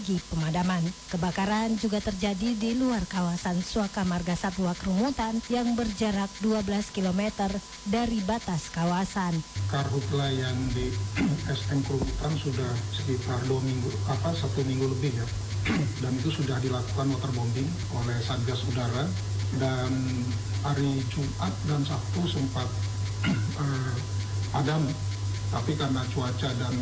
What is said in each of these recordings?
pemadaman. Kebakaran juga terjadi di luar kawasan Suaka Marga Satwa Kerumutan yang berjarak 12 km dari batas kawasan. Karhutla yang di SM Kerumutan sudah sekitar 1 minggu lebih ya. Dan itu sudah dilakukan waterbombing oleh Satgas Udara, dan hari Jumat dan Sabtu sempat padam, tapi karena cuaca dan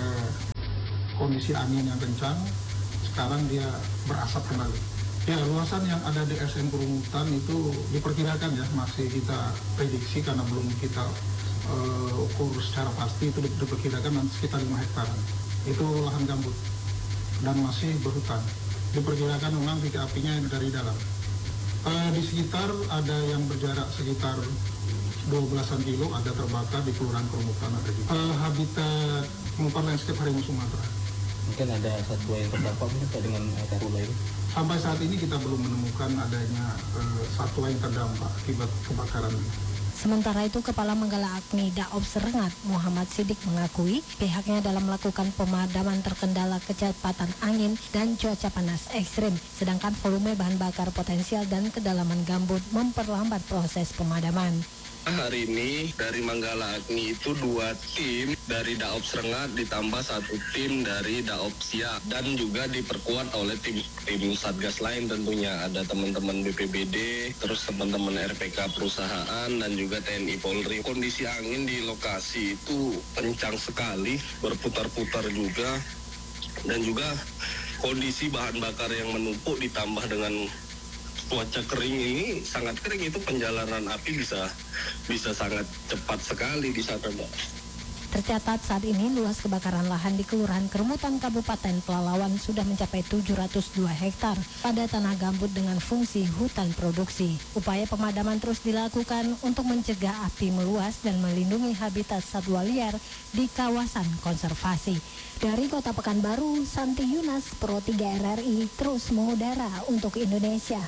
kondisi angin yang kencang, sekarang dia berasap kembali. Ya, luasan yang ada di SM Kerumutan itu diperkirakan ya, masih kita prediksi karena belum kita ukur secara pasti, itu diperkirakan sekitar 5 hektar. Itu lahan gambut dan masih berhutan. Diperkirakan memang titik apinya dari dalam. Di sekitar ada yang berjarak sekitar 12-an kilo ada terbakar di Kelurahan Kerumutan. Ada di habitat umpan landscape harimau Sumatera. Mungkin ada satwa yang terdampak mungkin dengan karhutla itu. Sampai saat ini kita belum menemukan adanya satwa yang terdampak akibat kebakaran ini. Sementara itu, Kepala Manggala Agni Daops Rengat Muhammad Sidik mengakui pihaknya dalam melakukan pemadaman terkendala kecepatan angin dan cuaca panas ekstrim, sedangkan volume bahan bakar potensial dan kedalaman gambut memperlambat proses pemadaman. Hari ini dari Manggala Agni itu 2 tim dari Daops Rengat ditambah 1 tim dari Daops Siak, dan juga diperkuat oleh tim Satgas lain tentunya. Ada teman-teman BPBD, terus teman-teman RPK perusahaan, dan juga TNI Polri. Kondisi angin di lokasi itu kencang sekali, berputar-putar juga, dan juga kondisi bahan bakar yang menumpuk ditambah dengan cuaca kering ini, sangat kering, itu penjalanan api bisa sangat cepat sekali di sana, Mbak. Tercatat saat ini luas kebakaran lahan di Kelurahan Kerumutan Kabupaten Pelalawan sudah mencapai 702 hektar pada tanah gambut dengan fungsi hutan produksi. Upaya pemadaman terus dilakukan untuk mencegah api meluas dan melindungi habitat satwa liar di kawasan konservasi. Dari Kota Pekanbaru, Santi Yunas, Pro 3 RRI terus mengudara untuk Indonesia.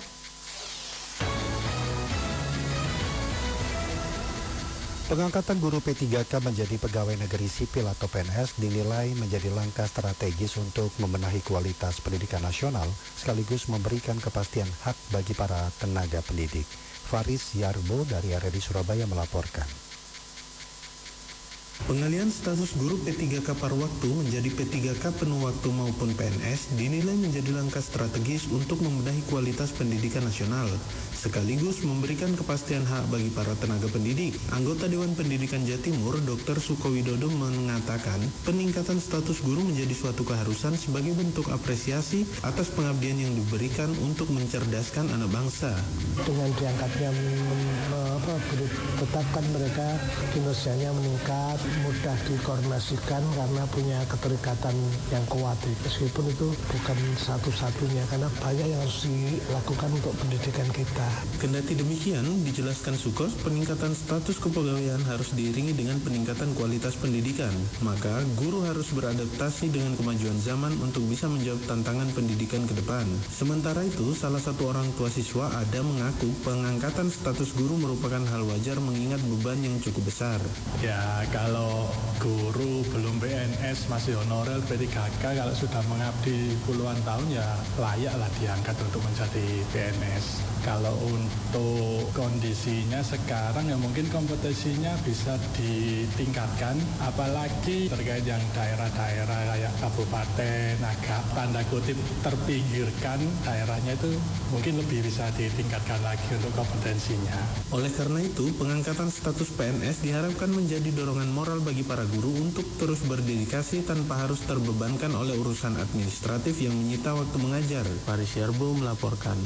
Pengangkatan guru P3K menjadi pegawai negeri sipil atau PNS dinilai menjadi langkah strategis untuk membenahi kualitas pendidikan nasional sekaligus memberikan kepastian hak bagi para tenaga pendidik. Faris Yarbo dari RRI Surabaya melaporkan. Pengalihan status guru P3K paruh waktu menjadi P3K penuh waktu maupun PNS dinilai menjadi langkah strategis untuk membenahi kualitas pendidikan nasional, sekaligus memberikan kepastian hak bagi para tenaga pendidik. Anggota Dewan Pendidikan Jawa Timur, Dr. Sukowidodo mengatakan, peningkatan status guru menjadi suatu keharusan sebagai bentuk apresiasi atas pengabdian yang diberikan untuk mencerdaskan anak bangsa. Dengan diangkatnya tetapkan mereka kinerjanya meningkat, mudah dikoordinasikan karena punya keterikatan yang kuat. Meskipun itu bukan satu-satunya, karena banyak yang harus dilakukan untuk pendidikan kita. Kendati demikian, dijelaskan Sukos, peningkatan status kepegawaian harus diiringi dengan peningkatan kualitas pendidikan. Maka, guru harus beradaptasi dengan kemajuan zaman untuk bisa menjawab tantangan pendidikan ke depan. Sementara itu, salah satu orang tua siswa Ada mengaku pengangkatan status guru merupakan hal wajar mengingat beban yang cukup besar. Ya, kalau guru belum PNS masih honorer P3K, kalau sudah mengabdi puluhan tahun ya layaklah diangkat untuk menjadi PNS. Kalau untuk kondisinya sekarang ya mungkin kompetisinya bisa ditingkatkan, apalagi terkait yang daerah-daerah kayak kabupaten agak tanda kutip terpinggirkan, daerahnya itu mungkin lebih bisa ditingkatkan lagi untuk kompetensinya. Oleh karena itu, pengangkatan status PNS diharapkan menjadi dorongan moral bagi para guru untuk terus berdedikasi tanpa harus terbebankan oleh urusan administratif yang menyita waktu mengajar. Faris Yarbo melaporkan.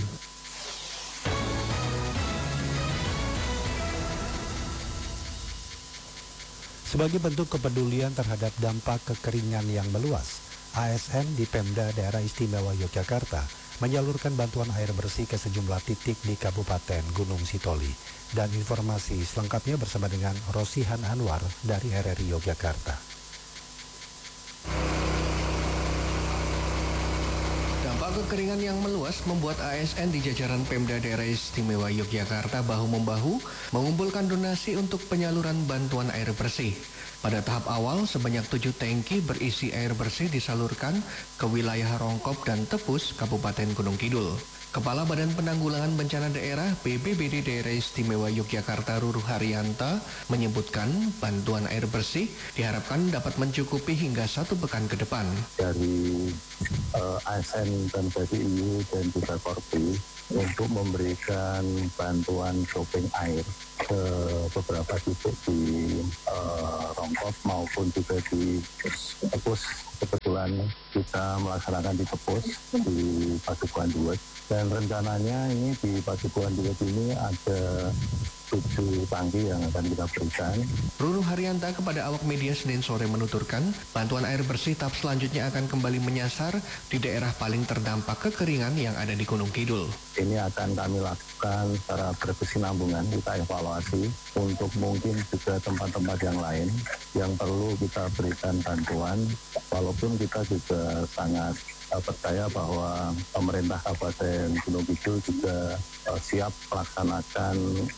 Sebagai bentuk kepedulian terhadap dampak kekeringan yang meluas, ASN di Pemda Daerah Istimewa Yogyakarta menyalurkan bantuan air bersih ke sejumlah titik di Kabupaten Gunung Sitoli. Dan informasi selengkapnya bersama dengan Rosihan Anwar dari RRI Yogyakarta. Dampak Dampak kekeringan yang meluas membuat ASN di jajaran Pemda Daerah Istimewa Yogyakarta bahu-membahu mengumpulkan donasi untuk penyaluran bantuan air bersih. Pada tahap awal, sebanyak 7 tangki berisi air bersih disalurkan ke wilayah Rongkop dan Tepus, Kabupaten Gunung Kidul. Kepala Badan Penanggulangan Bencana Daerah BPBD Daerah Istimewa Yogyakarta Ruru Haryanta menyebutkan bantuan air bersih diharapkan dapat mencukupi hingga 1 pekan ke depan. Dari ASN dan BPIU dan juga Korpi untuk memberikan bantuan shopping air ke beberapa titik di Rongkop maupun juga di Tepus. Kebetulan kita melaksanakan di Tepus di Padukuhan Duet, dan rencananya ini di Padukuhan Duet ini ada 7 tangki yang akan kita berikan. Ruru Haryanta kepada awak media Senin sore menuturkan, bantuan air bersih tahap selanjutnya akan kembali menyasar di daerah paling terdampak kekeringan yang ada di Gunung Kidul. Ini akan kami lakukan secara berkesinambungan, kita evaluasi untuk mungkin juga tempat-tempat yang lain yang perlu kita berikan bantuan, walaupun kita juga sangat percaya bahwa pemerintah Kabupaten Gunung Kidul juga siap melaksanakan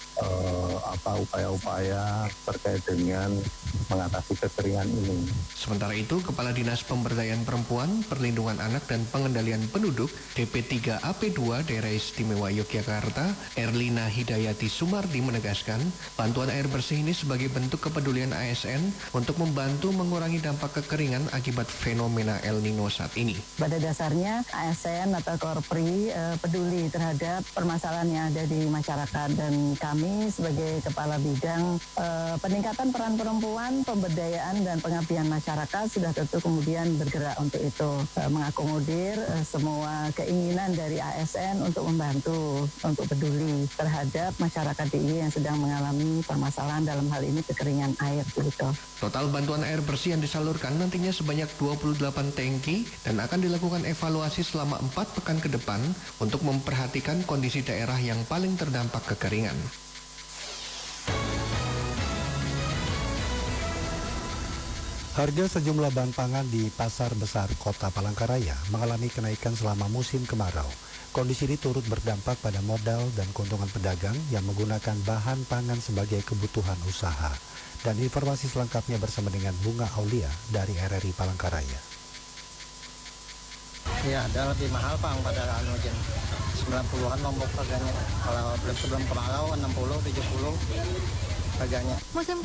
upaya-upaya terkait dengan mengatasi kekeringan ini. Sementara itu, Kepala Dinas Pemberdayaan Perempuan, Perlindungan Anak dan Pengendalian Penduduk DP3 AP2 Daerah Istimewa Yogyakarta, Erlina Hidayati Sumardi menegaskan, bantuan air bersih ini sebagai bentuk kepedulian ASN untuk membantu mengurangi dampak kekeringan akibat fenomena El Nino saat ini. Pada dasarnya ASN atau Korpri peduli terhadap permasalahan yang ada di masyarakat, dan kami sebagai kepala bidang peningkatan peran perempuan, pemberdayaan dan pengabdian masyarakat sudah tentu kemudian bergerak untuk itu, mengakomodir semua keinginan dari ASN untuk membantu, untuk peduli terhadap masyarakat DIY yang sedang mengalami permasalahan dalam hal ini kekeringan air gitu. Total bantuan air bersih yang disalurkan nantinya sebanyak 28 tangki dan akan dilakukan evaluasi selama 4 pekan ke depan untuk memperhatikan kondisi daerah yang paling terdampak kekeringan. Harga sejumlah bahan pangan di Pasar Besar Kota Palangkaraya mengalami kenaikan selama musim kemarau. Kondisi ini turut berdampak pada modal dan keuntungan pedagang yang menggunakan bahan pangan sebagai kebutuhan usaha. Dan informasi selengkapnya bersama dengan Bunga Aulia dari RRI Palangkaraya. Ya, ada lebih mahal Pak pada jen 90-an Lombok harganya. Kalau sebelum kemarau 60, 70 harganya. Musim